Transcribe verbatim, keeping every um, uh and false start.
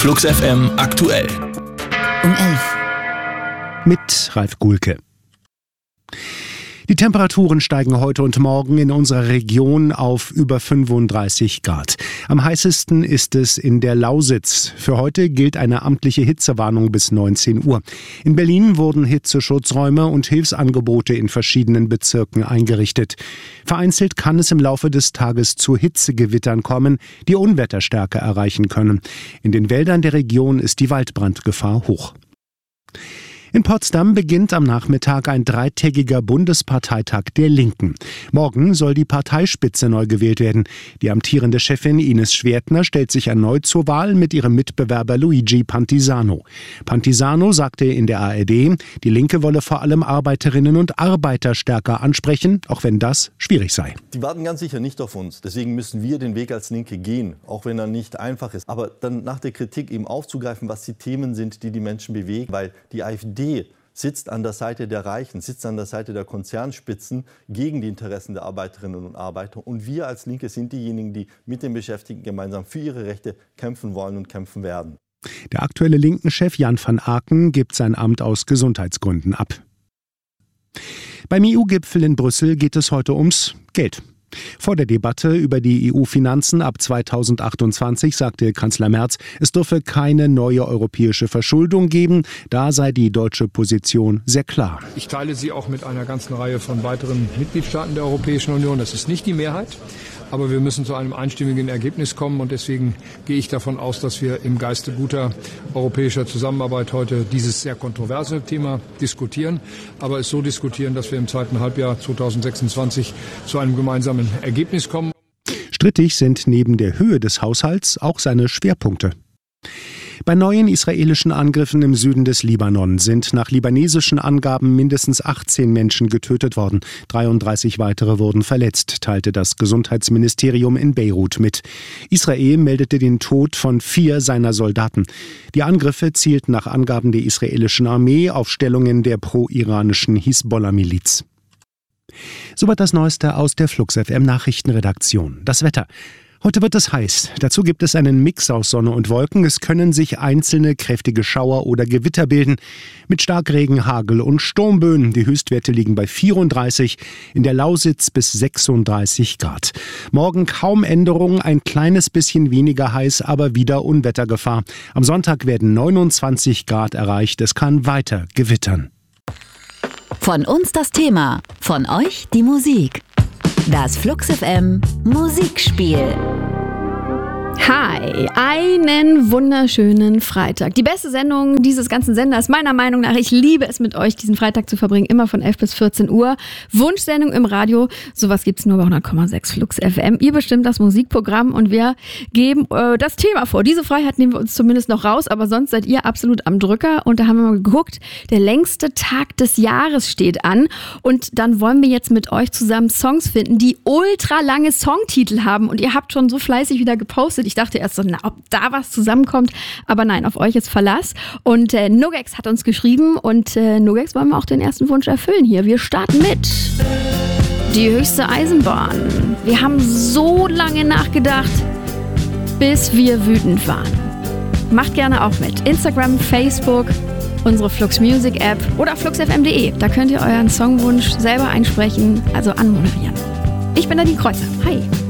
Flux F M aktuell. Um elf. Mit Ralf Gulke. Die Temperaturen steigen heute und morgen in unserer Region auf über fünfunddreißig Grad. Am heißesten ist es in der Lausitz. Für heute gilt eine amtliche Hitzewarnung bis neunzehn Uhr. In Berlin wurden Hitzeschutzräume und Hilfsangebote in verschiedenen Bezirken eingerichtet. Vereinzelt kann es im Laufe des Tages zu Hitzegewittern kommen, die Unwetterstärke erreichen können. In den Wäldern der Region ist die Waldbrandgefahr hoch. In Potsdam beginnt am Nachmittag ein dreitägiger Bundesparteitag der Linken. Morgen soll die Parteispitze neu gewählt werden. Die amtierende Chefin Ines Schwertner stellt sich erneut zur Wahl mit ihrem Mitbewerber Luigi Pantisano. Pantisano sagte in der A R D, die Linke wolle vor allem Arbeiterinnen und Arbeiter stärker ansprechen, auch wenn das schwierig sei. Die warten ganz sicher nicht auf uns. Deswegen müssen wir den Weg als Linke gehen, auch wenn er nicht einfach ist. Aber dann nach der Kritik eben aufzugreifen, was die Themen sind, die die Menschen bewegen, weil die AfD sitzt an der Seite der Reichen, sitzt an der Seite der Konzernspitzen gegen die Interessen der Arbeiterinnen und Arbeiter. Und wir als Linke sind diejenigen, die mit den Beschäftigten gemeinsam für ihre Rechte kämpfen wollen und kämpfen werden. Der aktuelle Linken-Chef Jan van Aken gibt sein Amt aus Gesundheitsgründen ab. Beim E U-Gipfel in Brüssel geht es heute ums Geld. Vor der Debatte über die E U-Finanzen ab zweitausendachtundzwanzig sagte Kanzler Merz, es dürfe keine neue europäische Verschuldung geben. Da sei die deutsche Position sehr klar. Ich teile sie auch mit einer ganzen Reihe von weiteren Mitgliedstaaten der Europäischen Union. Das ist nicht die Mehrheit. Aber wir müssen zu einem einstimmigen Ergebnis kommen und deswegen gehe ich davon aus, dass wir im Geiste guter europäischer Zusammenarbeit heute dieses sehr kontroverse Thema diskutieren, aber es so diskutieren, dass wir im zweiten Halbjahr zweitausendsechsundzwanzig zu einem gemeinsamen Ergebnis kommen. Strittig sind neben der Höhe des Haushalts auch seine Schwerpunkte. Bei neuen israelischen Angriffen im Süden des Libanon sind nach libanesischen Angaben mindestens achtzehn Menschen getötet worden. dreiunddreißig weitere wurden verletzt, teilte das Gesundheitsministerium in Beirut mit. Israel meldete den Tod von vier seiner Soldaten. Die Angriffe zielten nach Angaben der israelischen Armee auf Stellungen der pro-iranischen Hisbollah-Miliz. Soweit das Neueste aus der Flux F M Nachrichtenredaktion. Das Wetter. Heute wird es heiß. Dazu gibt es einen Mix aus Sonne und Wolken. Es können sich einzelne kräftige Schauer oder Gewitter bilden. Mit Starkregen, Hagel und Sturmböen. Die Höchstwerte liegen bei vierunddreißig, in der Lausitz bis sechsunddreißig Grad. Morgen kaum Änderungen, ein kleines bisschen weniger heiß, aber wieder Unwettergefahr. Am Sonntag werden neunundzwanzig Grad erreicht. Es kann weiter gewittern. Von uns das Thema, von euch die Musik. Das Flux F M Musikspiel. Hi, einen wunderschönen Freitag. Die beste Sendung dieses ganzen Senders, meiner Meinung nach. Ich liebe es, mit euch diesen Freitag zu verbringen, immer von elf bis vierzehn Uhr. Wunschsendung im Radio, sowas gibt's nur bei hundert Komma sechs Flux F M. Ihr bestimmt das Musikprogramm und wir geben äh, das Thema vor. Diese Freiheit nehmen wir uns zumindest noch raus, aber sonst seid ihr absolut am Drücker. Und da haben wir mal geguckt, der längste Tag des Jahres steht an. Und dann wollen wir jetzt mit euch zusammen Songs finden, die ultra lange Songtitel haben. Und ihr habt schon so fleißig wieder gepostet. Ich dachte erst so, na, ob da was zusammenkommt. Aber nein, auf euch ist Verlass. Und äh, Nugex hat uns geschrieben. Und äh, Nugex wollen wir auch den ersten Wunsch erfüllen hier. Wir starten mit Die höchste Eisenbahn. Wir haben so lange nachgedacht, bis wir wütend waren. Macht gerne auch mit. Instagram, Facebook, unsere Flux Music App oder flux f m punkt d e. Da könnt ihr euren Songwunsch selber einsprechen, also anmoderieren. Ich bin Nadine Kreuzer. Hi.